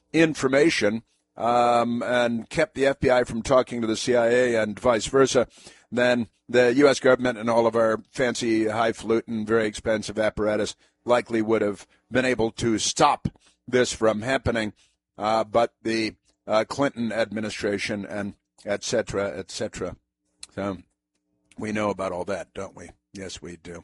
information and kept the FBI from talking to the CIA and vice versa, then the U.S. government and all of our fancy, highfalutin, very expensive apparatus likely would have been able to stop this from happening. But the Clinton administration and et cetera, et cetera. So we know about all that, don't we? Yes, we do.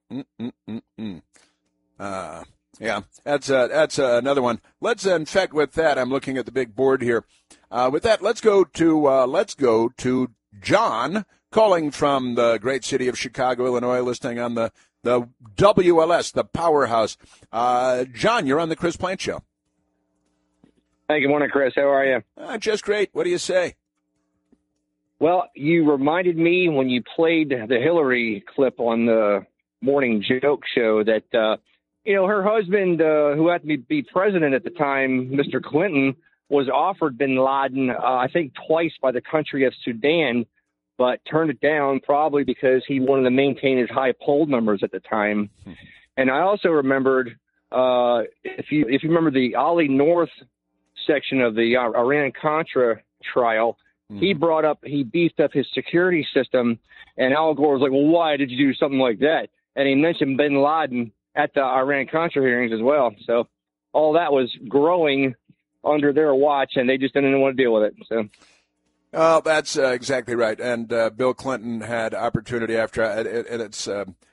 Yeah, that's another one. Let's, in fact, with that, I'm looking at the big board here. With that, let's go to John, calling from the great city of Chicago, Illinois, listening on the WLS, the powerhouse. John, you're on the Chris Plante Show. Hey, good morning, Chris. How are you? Just great. What do you say? Well, you reminded me when you played the Hillary clip on the morning joke show that, her husband, who had to be president at the time, Mr. Clinton, was offered bin Laden, I think twice by the country of Sudan, but turned it down probably because he wanted to maintain his high poll numbers at the time. And I also remembered, if you remember the Ollie North section of the Iran-Contra trial, he beefed up his security system, and Al Gore was like, well, why did you do something like that? And he mentioned bin Laden at the Iran-Contra hearings as well. So all that was growing under their watch, and they just didn't want to deal with it. So. Oh, that's exactly right. And Bill Clinton had opportunity after, and it's,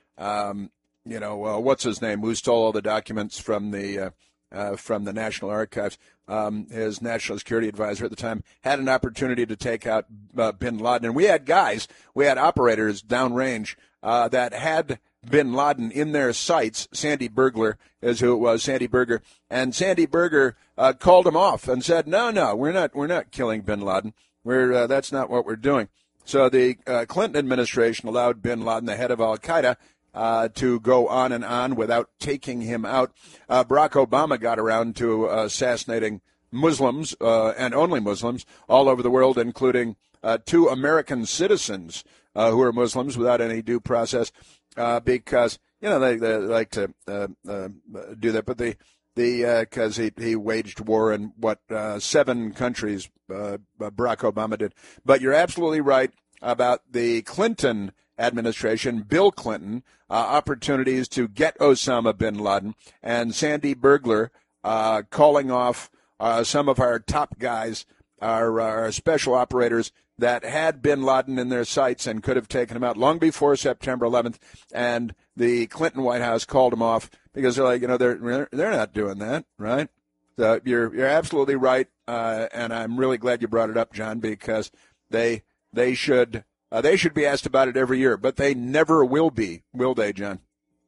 what's his name, who stole all the documents from the National Archives. His national security advisor at the time had an opportunity to take out bin Laden. And we had operators downrange that had bin Laden in their sights. Sandy Berger is who it was, Sandy Berger. And Sandy Berger called him off and said, no, we're not killing bin Laden. That's not what we're doing. So the Clinton administration allowed bin Laden, the head of Al-Qaeda, to go on and on without taking him out. Barack Obama got around to assassinating Muslims and only Muslims all over the world, including 2 American citizens who are Muslims without any due process because, they like to do that. But because he waged war in 7 countries, Barack Obama did. But you're absolutely right about the Clinton administration, Bill Clinton, opportunities to get Osama bin Laden, and Sandy Berger calling off some of our top guys, our special operators that had bin Laden in their sights and could have taken him out long before September 11th. And the Clinton White House called him off because they're like, they're not doing that, right? So you're absolutely right, and I'm really glad you brought it up, John, because they should be asked about it every year, but they never will be, will they, John?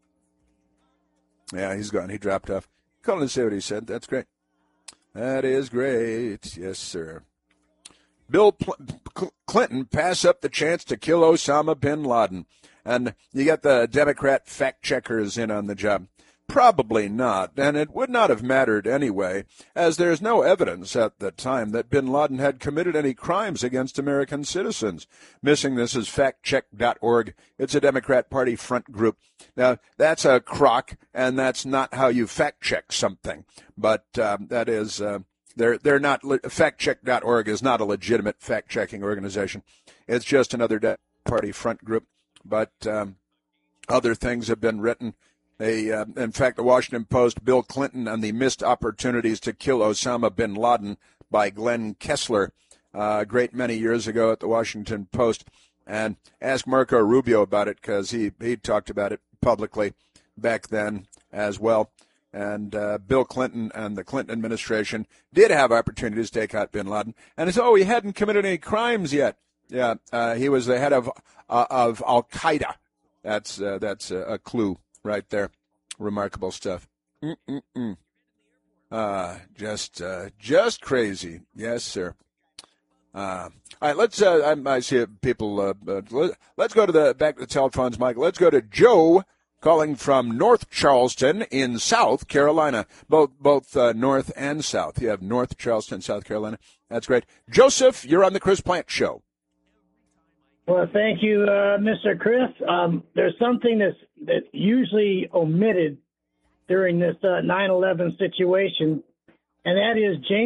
Yeah, he's gone. He dropped off. Call and say what he said. That's great. That is great. Yes, sir. Bill Clinton pass up the chance to kill Osama bin Laden. And you got the Democrat fact checkers in on the job. Probably not, and it would not have mattered anyway, as there's no evidence at the time that bin Laden had committed any crimes against American citizens. Missing this is factcheck.org. It's a Democrat Party front group. Now, that's a crock, and that's not how you fact-check something. But that is, they're not, factcheck.org is not a legitimate fact-checking organization. It's just another Party front group. But other things have been written. In fact, the Washington Post, Bill Clinton and the Missed Opportunities to Kill Osama bin Laden by Glenn Kessler, a great many years ago at the Washington Post. And ask Marco Rubio about it because he talked about it publicly back then as well. And Bill Clinton and the Clinton administration did have opportunities to take out bin Laden. And it's, he hadn't committed any crimes yet. Yeah, he was the head of Al-Qaeda. That's a clue. Right there. Remarkable stuff. Just crazy. Yes, sir. All right, let's, I see people, let's go to back to the telephones, Michael. Let's go to Joe calling from North Charleston in South Carolina. Both North and South. You have North Charleston, South Carolina. That's great. Joseph, you're on the Chris Plante Show. Well, thank you, Mr. Chris. There's something that's usually omitted during this 9/11 situation, and that is James